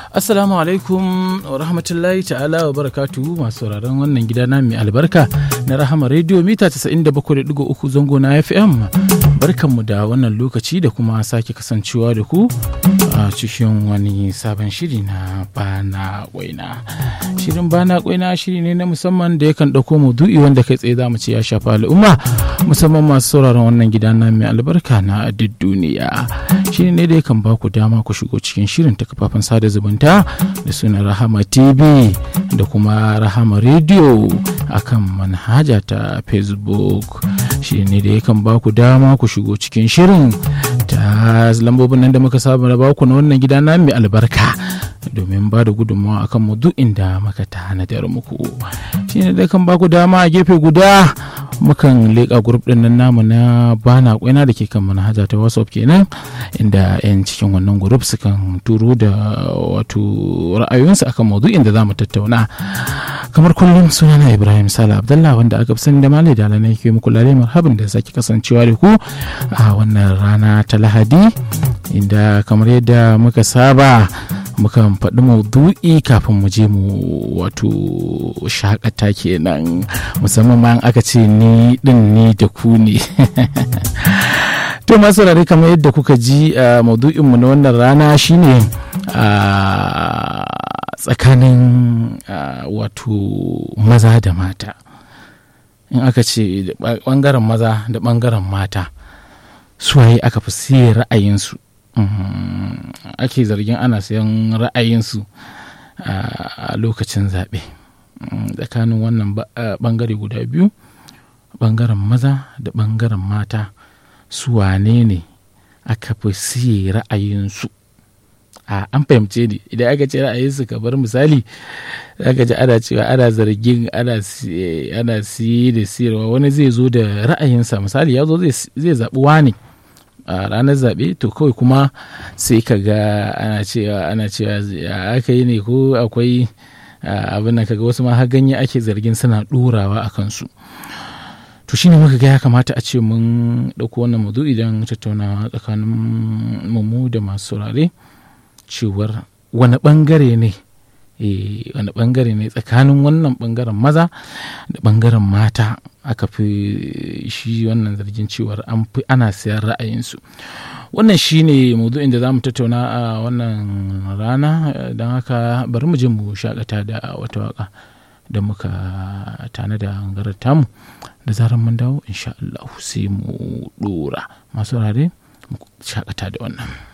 Assalamu alaikum wa rahmatullahi ta'ala wa barakatuhu masu sauraron wannan gida na mai albarka na Rahama Radio mita 97.3 zango na FM. Barkanmu da wannan lokaci da kuma sake kasancewa da ku a cikin wani sabon shiri na Bana Kwaina. Shirin Bana Kwaina shiri ne na musamman da yakan ɗauko maudu'i wanda kai tsaye za mu ce ya shafa al'umma, musamman masu sauraron wannan gida na mai albarka na duk duniya. Shiri ne da yakan ba ku dama ku shigo cikin shirin ta kafafen sada zumunta da sunan Rahama TV da kuma Rahama Radio akan manhaja ta Facebook. Shi ne da yakan ba ku dama ku shigo cikin shirin ta lambobin nan da muka saba da ba ku na wannan gida na mai albarka domin ba da gudunmawa akan maudu'in da muka tanadar muku. Shi ne da yakan ba ku dama a gefe guda mukan leƙa grup ɗin nan namu na Bana Kwaina da ke kan manhaja ta WhatsApp kenan, inda 'yan cikin wannan grup sukan turo da wato ra'ayoyinsu akan maudu'in da za mu tattauna. Kamar kullum sunana Ibrahim Sala Abdullah wanda aka fi sani da Malai Dala ne ke muku lalai marhaban da sake kasancewa da ku a wannan rana ta Lahadi, inda kamar yadda muka saba mukan faɗi maudu'i kafin mu je mu wato shakata kenan, musamman ma aka ce ni din ni da ku ne. To masu rari kamar yadda kuka ji maudu'inmu na wannan rana shine tsakanin wato maza da mata. In aka ce ɓangaren maza da ɓangaren mata suwaye aka fi siye ra'ayinsu, ake zargin ana sayan ra'ayinsu a lokacin zaɓe tsakanin wannan ɓangare guda biyu, ɓangaren maza da ɓangaren mata. Su wane ne aka fi siye ra'ayinsu? An fahimce ni idan aka ce ra'ayinsu, kamar misali aka ji ana cewa ana zargin ana siye da siyarwa, wani zai zo da ra'ayinsa, misali ya zo zai zaɓi wani a ranar zaɓe, to kawai kuma sai ka ga ana cewa aka yi ne ko akwai abin nan, kaga wasu ma har ganye ake zargin suna ɗorawa a kansu. To shine muka ga ya kamata a ce mun ɗauko wannan maudu'i don tattaunawa tsakanin mu da masu saurare cewar wani ɓangare ne tsakanin wannan ɓangaren maza da ɓangaren mata aka fi shi wannan zargin cewar ana sayan ra'ayinsu. Wannan shine maudu'in da za mu tattauna a wannan rana, don haka bari mu je mu shakata da wata waka da muka tanada hangarar tamu, da zarar mun dawo insha Allah sai mu dora. Masu rare mu shakata da wannan.